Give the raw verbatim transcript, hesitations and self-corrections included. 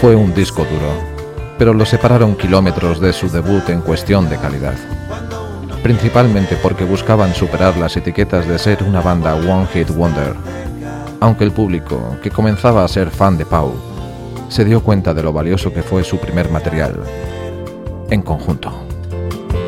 fue un disco duro, pero lo separaron kilómetros de su debut en cuestión de calidad. Principalmente porque buscaban superar las etiquetas de ser una banda One Hit Wonder, aunque el público, que comenzaba a ser fan de Pau, se dio cuenta de lo valioso que fue su primer material en conjunto.